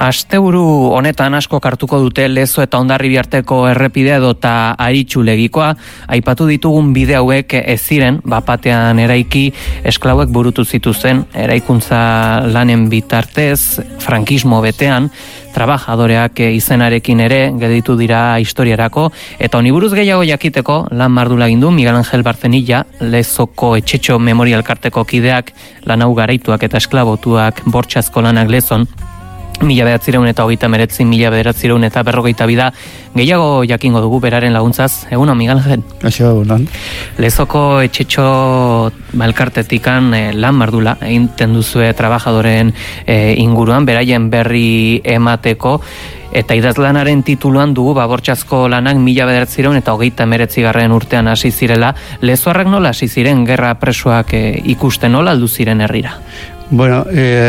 Asteburu honetan asko hartuko dute Lezo eta Hondarribia arteko errepidea edota Aritxulegikoa. Aipatu ditugun bide hauek ez ziren bapatean eraiki esklauek burutu zituzten eraikuntza lanen bitartez, frankismo betean, trabajadoreak izenarekin ere gelditu dira historiarako, eta honi buruz gehiago jakiteko lan mardula egin du Miguel Angel Barzenilla, Lezoko Etxetxo Memorial Karteko kideak, lan hau garaituak eta esklabotuak bortxazko lanak Lezon, 1929, 1942 da, gehiago jakingo dugu beraren laguntzaz. Egunon, Miguel Angel? Egunon. Lezoko Etxetxo elkartetikan lan mardula egiten duzue trabajadoren inguruan, beraien berri emateko, eta idazlanaren tituluan dugu bortxazko lanak 1939 urtean hasi zirela. Lezoarrak nola hasi ziren gerra presoak ikusten, nola aldu ziren herrira? Bueno,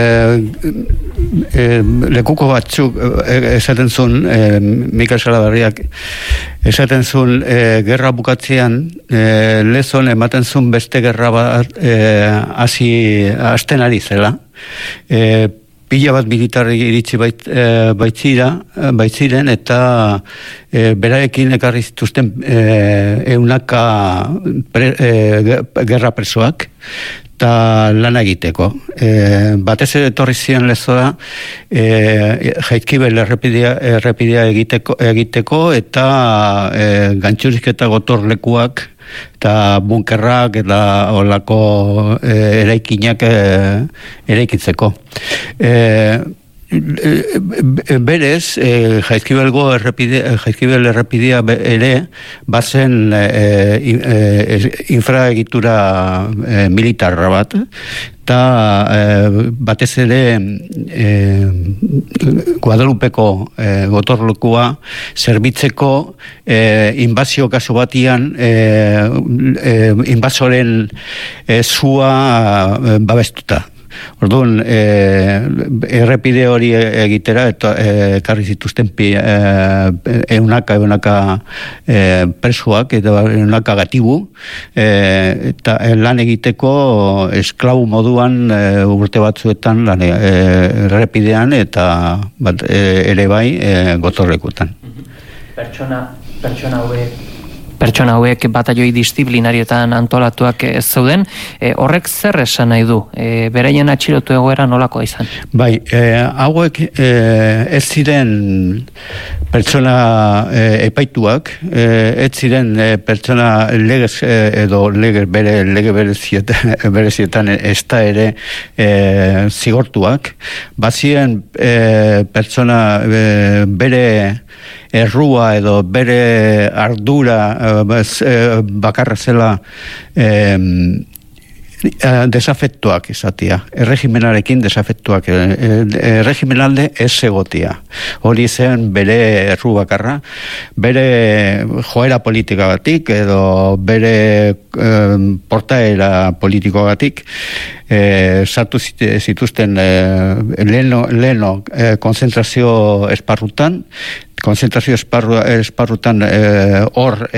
lekuko batzuk esaten zuen, Mikel Salaberriak esaten zuen gerra bukatzean Lezon ematen zuen beste gerra bat hasten ari zela. Pila bat militarri iritsi baitziren eta berarekin ekarri zituzten eunaka gerra presoak eta lana egiteko. Batez etorri ziren Lezora Jaizkibel errepidea egiteko eta gantxurik eta gotorlekuak eta bunkerrak eta olako eraikinak eraikitzeko. Berez, Jaizkibel errepidea ere bazen infraegitura militarra bat, eta batez ere Guadalupeko gotorlekua zerbitzeko inbazio kasu batian inbazoren zua babestuta. Orduan, errepide hori egitera eta ekarri zituzten eunaka presoak eta eunaka gatibu eta lan egiteko esklabu moduan urte batzuetan errepidean eta ere bai gotorlekuetan. Pertsona hauek batalloi disiplinarietan antolatuak zeuden, horrek zer esan nahi du? Beraien atxilotu egoera nolakoa izan? Bai, hauek ez ziren pertsona epaituak, ez ziren pertsona legez edo lege berezietan ez da ere zigortuak, bazien pertsona bere errua edo bere ardura bakarra zela desafektuak izatea, erregimenarekin desafektuak, erregimenalde ez egotia. Hori zen bere erru bakarra, bere joera politikagatik edo bere portaera politikoagatik sartu zituzten leheno konzentrazio esparrutan, hor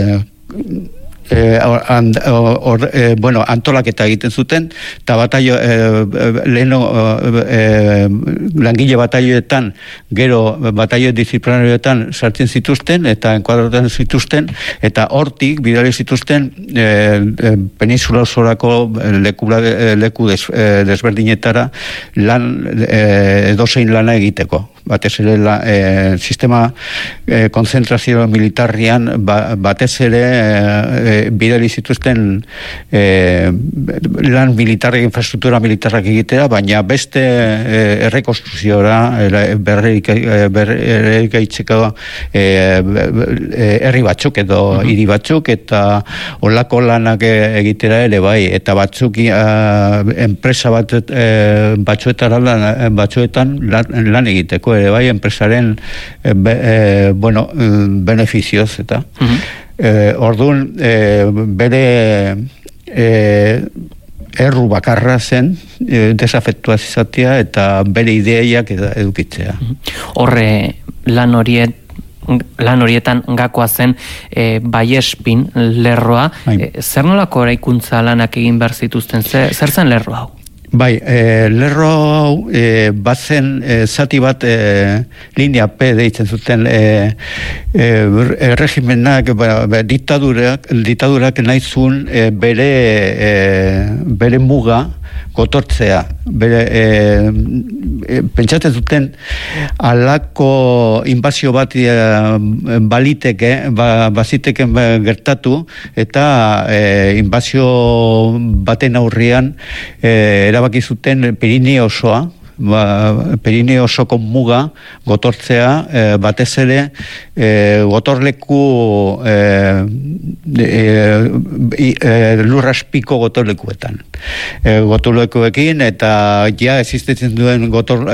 antolaketa egiten zuten, eta langile batalloetan, gero batallo disiplinarioetan sartzen zituzten, eta enkuadratzen zituzten, eta hortik bidali zituzten peninsula osorako leku desberdinetara edozein lana egiteko. Batez ere sistema konzentrazio militarrian batez ere bidali zituzten lan militarrak, infrastruktura militarrak egitera, baina beste errekonstruziora berrerikaitzeko herri batzuk edo hiri batzuk eta olako lanak egitera ere bai, eta batzuk enpresa batzuetan lan egiteko ere bai, enpresaren benefizioz eta orduan bere erru bakarra zen desafektuaz izatea eta bere ideiak edukitzea. Horre lan horietan gakoa zen Baiespin lerroa. Zer nolako eraikuntza lanak egin behar zituzten? Zer zen lerro hau? Bai, lerro hau bazen zati bat linea P deitzen zuten regimenak, diktadurak nahi zuen bere muga gotortzea. Pentsatzen zuten alako inbazio bat baziteken gertatu, eta inbazio baten aurrean erabaki zuten Pirineo osoa, Pirineo osoko muga gotortzea, batez ere gotorleku lurraspiko gotorlekuetan. Gotorlekuekin, eta ja existitzen duen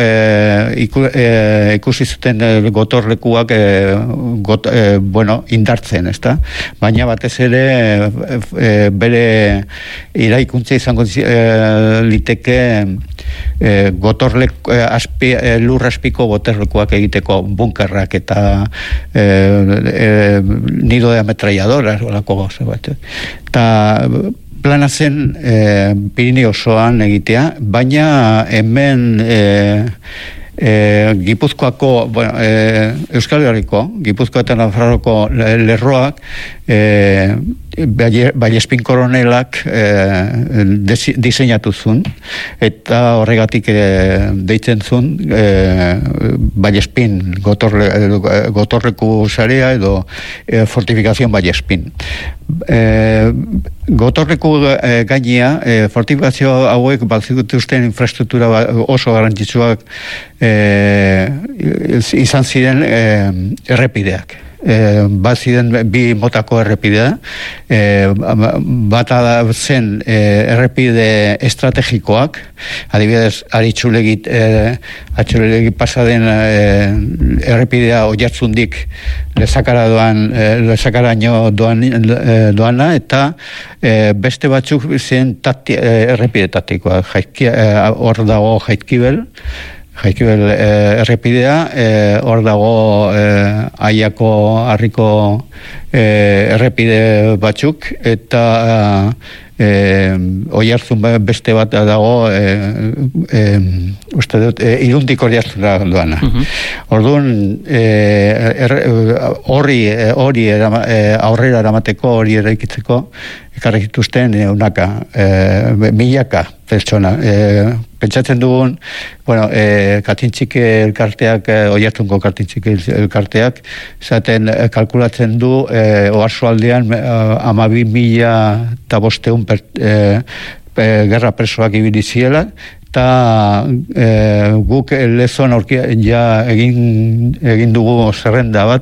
ikusi zuten gotorlekuak indartzen, ezta? Baina batez ere bere iraikuntza izango liteke lurraspiko gotorlekuak egiteko bunkerrak eta nido de ametralladoras olako gauza bat. Eta plana zen Pirineo osoan egitea, baina hemen Gipuzkoako, Euskal Herriko, Gipuzkoa eta Nafarroako lerroak Vallespin koronelak diseinatu zuen, eta horregatik deitzen zuen Vallespin gotorleku sarea edo fortifikazioan Vallespin. Gotorleku gainea, fortifikazio hauek bazituzten infrastruktura oso garrantzitsuak izan ziren errepideak. Baziren bi motako errepidea, bata zen errepide estrategikoak, adibidez Aritxulegi pasaden errepidea Oiartzundik lezakaraino doana, eta beste batzuk zen errepide taktikoa, hor dago Jaizkibel errepidea, hor dago Aiako harriko errepide batzuk, eta Oiartzun beste bat dago Irundik Oiartzuna doana. Orduan hori aurrera eramateko, hori eraikitzeko ekarri zituzten milaka pertsona. Pentsatzen dugun, Katintxike elkarteak, Oiartzungo Katintxike elkarteak, zaten kalkulatzen du oarsoaldean 12.500 gerra presoak ibili ziela, eta guk lezon ja egin dugu zerrenda bat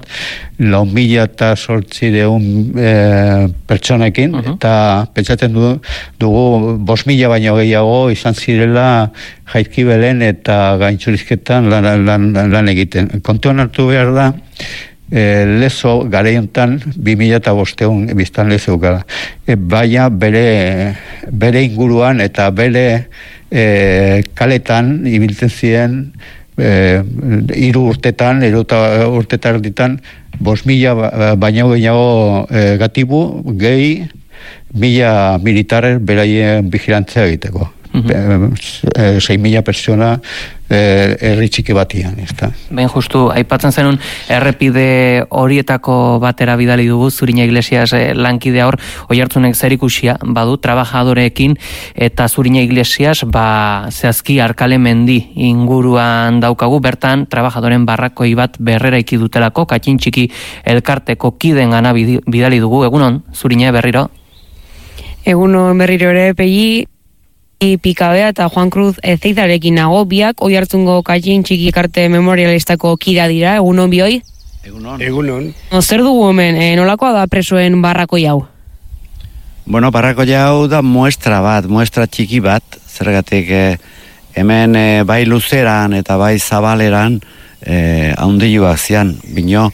4.800 pertsonekin, eta pentsatzen dugu 5.000 baino gehiago izan zirela Jaizkibelen eta Gaintxurizketan lan egiten. Kontuan hartu behar da, lezo gareiontan 2.500 biztan lezo gara. Baina bere inguruan eta bere kaletan ibiltzen ziren 3 urtetan, 3 urtetan erditan 5.000 baino gehiago gatibu, gehi 1.000 militares beraien vigilantzea egiteko. 6.000 pertsona herri txiki batian, ezta. Ben justu, aipatzen zenun errepide horietako batera bidali dugu Zurina Iglesias lankide hor, Oiartzunek zerikusia badu trabajadoreekin, eta Zurina Iglesias zehazki Arkale mendi inguruan daukagu, bertan trabajadoren barrakoi bat berrera ikidutelako, Katintxiki elkarteko kiden gana bidali dugu. Egunon, Zurina berriro? Egunon berriro ere, Pegi, Pikabea eta Juan Cruz Ezeizarekin nago, biak Oiartzungo Katintxiki elkarte memorialistako kida dira, egunon bioi? Egunon. Zer dugu hemen, nolakoa da presoen barrakoi hau? Barrakoi hau da muestra txiki bat, zergatik hemen bai luzeran eta bai zabaleran haundilua zian, bino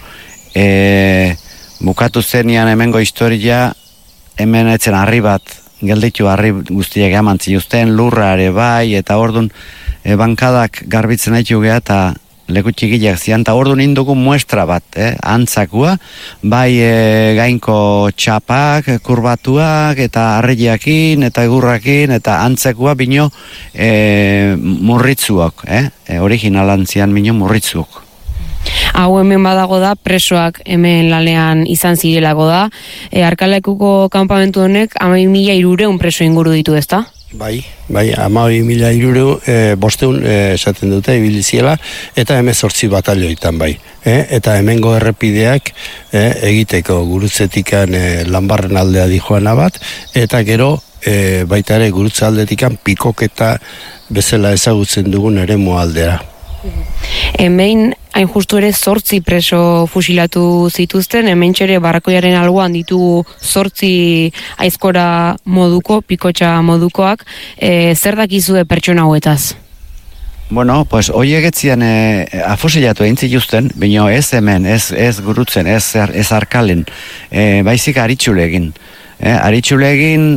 bukatu zenian hemengo historia, hemen etzen harri bat, gelditu harri guztiak eman zituzten, lurra ere bai, eta orduan bankadak garbitzen haitu geha, eta leku txikiak zian, eta ordu nindugu muestra bat, antzakua, bai gainko txapak, kurbatuak, eta arreiakin, eta egurrakin, eta antzakua bino murritzuok, originalan zian bino murritzuok. Hau hemen badago da, presoak hemen lanean izan zirelako da. Arkalekuko kanpamentu honek 12.300 preso inguru ditu, ezta? Bai, 12.300 bosteun esaten dute ibiliziela, eta 18 batalioitan bai. Eta hemengo errepideak egiteko gurutzetikan Lanbarren aldea dijoana bat, eta gero baita ere gurutze aldetikan pikoketa bezala ezagutzen dugun eremu aldera. Hemen hain justu ere 8 preso fusilatu zituzten, hemen txere Barrakoiaren alboan ditugu 8 aizkora moduko, pikotxa modukoak, zer dakizue pertsona hauetaz? Bueno, pues hoiek etzian afusilatu egin zituzten, baina ez hemen, ez gurutzen, ez Arkalen, baizik Aritxulegin. Aritxulegin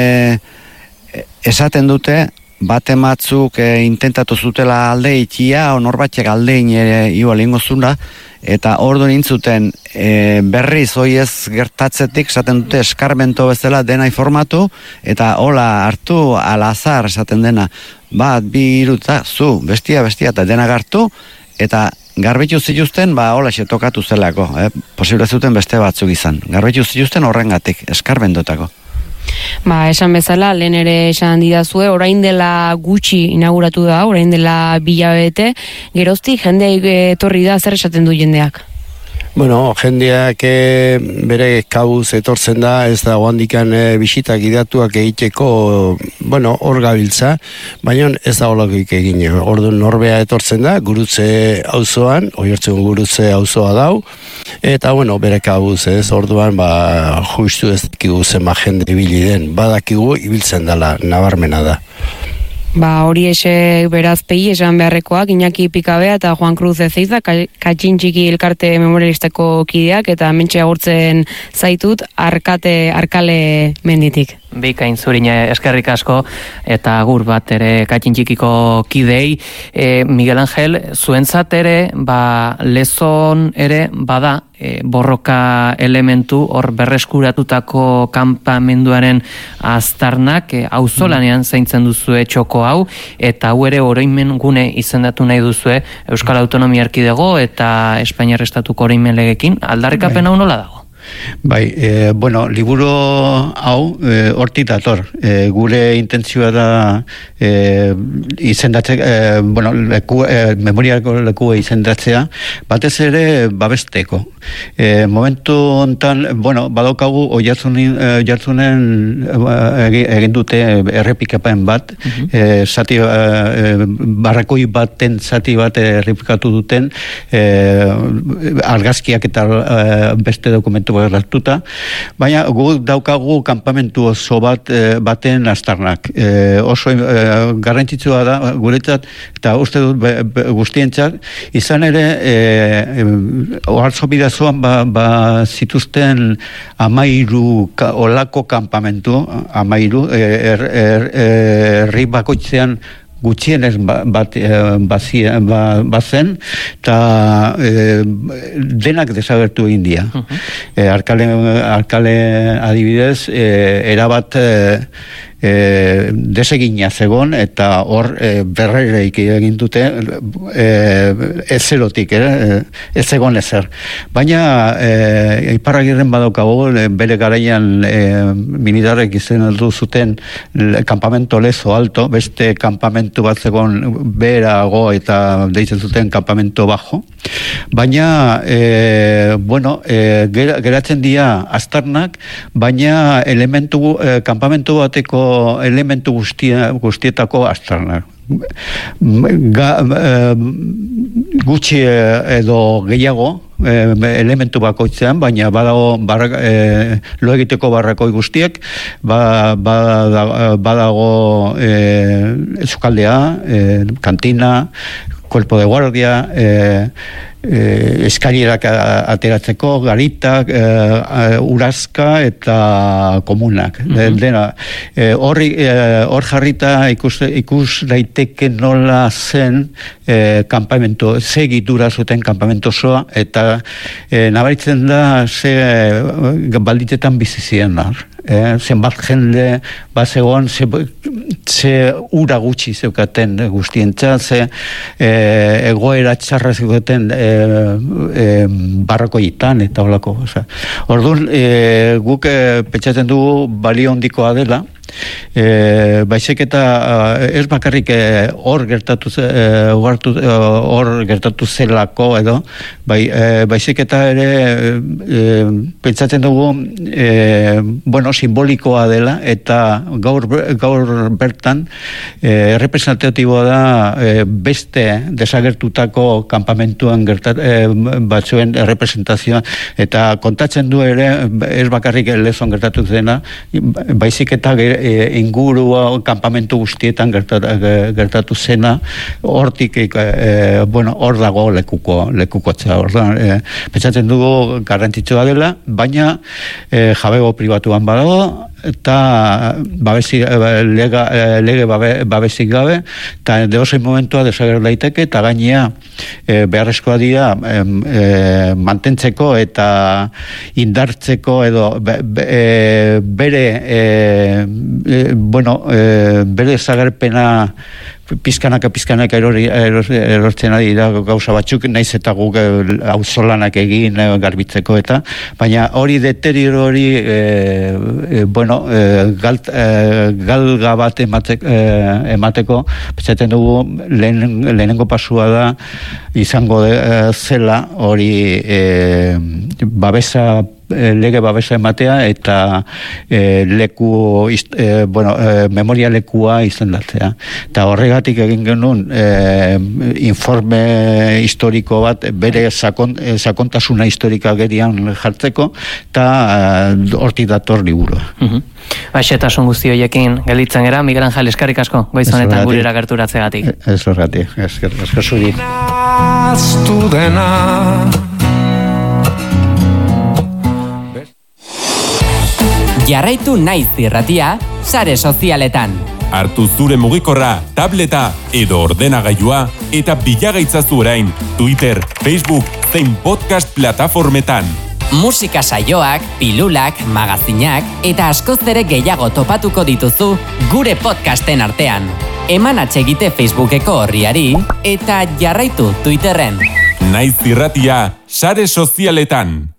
esaten dute, bate matzuk intentatu zutela alde ikia, norbatek aldein igual ingo zuna, eta ordu nintzuten berriz ez gertatzetik esaten dute eskarmento bezala dena informatu, eta hola hartu alazar esaten dena, bat, bi, hiru, zu, bestia, eta dena gartu, eta garbitu zituzten, hola tokatu zelako, posible zuten beste batzuk izan. Garbitu zituzten horrengatik, eskarbendotako. Esan bezala, lehen ere esan didazue, orain dela gutxi inauguratu da, orain dela 2 hilabete, geroztik jendeak etorri da, zer esaten du jendeak? Bueno, jendeak bere kabuz etortzen da, ez da handikan bisitak idatuak egiteko, hor gabiltza, baina ez da holakoik egin. Orduan norbea etortzen da, gurutze auzoan, Oiartzun gurutze auzoa dau, eta bere kabuz, ez, orduan, justu ez dakigu zema jende ibili den, badakigu ibiltzen dela, nabarmena da. Hori esek beraz pegi esan beharrekoak, Iñaki Pikabea eta Juan Cruz Ezeiza, Katxintxiki elkarte memorialistako kideak, eta mentxe agurtzen zaitut Arkale menditik. Bikain zurina eskerrik asko, eta agur bat ere Katxintxikiko kidei. Miguel Angel, zuentzat ere, lezon ere bada, borroka elementu hor berreskuratutako kanpamenduaren aztarnak auzolanean zaintzen duzue txoko hau, eta hau ere oroimen gune izendatu nahi duzue Euskal Autonomia Erkidego eta Espainiar Estatuko oroimen legekin. Aldarrikapen hau nola dago? Liburu hau hortik dator. Gure intentzioa da izendatzea, memoriako lekua izendatzea, batez ere babesteko. Momentu hontan, badaukagu Oiartzunen egin dute errepikapen bat, barrakoi baten zati bat errepikatu duten, argazkiak eta beste dokumentu gertuta, baina gu daukagu kanpamentu oso baten aztarnak. Oso garrantzitsua da guretzat, eta uste dut guztientzat, izan ere ohartzo bidazoan zituzten 13 olako kanpamentu, 13 herri bakoitzean gutxienez bazen, eta denak desagertu egin dira. Arkale adibidez, erabat desegina zegon, eta hor berrereik egin dute ez zerotik, ez zegon ezer. Baina Iparragirren badaukago, bere garaian militarrek izendatu zuten campamento Lezo Alto, beste campamento bat zegon beherago eta deitzen zuten campamento Bajo. Baina geratzen dira aztarnak, baina campamento bateko elementu guztietako aztarnak. Gutxi edo gehiago elementu bakoitzean, baina badago lo egiteko barrakoi guztiek, badago sukaldea, kantina, cuerpo de guardia, eskailerak ateratzeko, garitak, urazka eta komunak. Dena, hor jarrita ikus daiteke nola zen kanpamento, ze egitura zuten kanpamento osoa, eta nabaritzen da ze balditetan bizizien zenbat jende bazegoan ze ura gutxi zeukaten guztientza, ze egoera txarra zeukaten barrakoietan eta holako. Orduan, guk pentsatzen dugu balio handikoa dela, baizik eta ez bakarrik hor gertatu zelako edo, baizik eta ere pentsatzen dugu simbolikoa dela, eta gaur bertan representatiboa da beste desagertutako kanpamentuan batzuen representazioa, eta kontatzen du ere ez bakarrik lezon gertatu zena, baizik eta ingurua kanpamentu guztietan gertatu zena, hortik hor dago lekukotzea. Pentsatzen dugu garrantzitsua dela, baina jabego pribatuan badago, eta lege babesik gabe, eta deozein momentua desager daiteke, eta gainea beharrezkoa dira mantentzeko eta indartzeko edo bere desagerpena pizkanaka erortzen ari da gauza batzuk, naiz eta guk auzolanak egin garbitzeko eta, baina hori deterioro hori galga bat emateko, pentsatzen dugu lehenengo pasua da izango zela hori lege babesa ematea eta memoria lekua izendatzea. Eta horregatik egin genuen informe historiko bat bere sakontasuna historika gerian jartzeko, eta hortik dator liburua. Xehetasun guzti horiekin gelditzen gera, Miguel Angel, eskerrik asko goiz honetan gurera gerturatzeagatik. Ez horregatik, eskerrik zuri. Jarraitu Naiz irratia sare sozialetan. Hartu zure mugikorra, tableta edo ordenagailua eta bilagaitzazu orain Twitter, Facebook zein podcast plataformetan. Musika saioak, pilulak, magazinak eta askoz ere gehiago topatuko dituzu gure podcasten artean. Eman atsegite Facebookeko orriari eta jarraitu Twitterren. Naiz irratia sare sozialetan.